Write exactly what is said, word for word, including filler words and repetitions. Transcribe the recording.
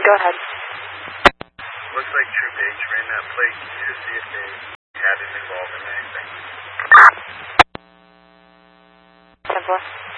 Go ahead. Looks like Troop H ran that plate. Can you just see if they had it involved in anything? ten four.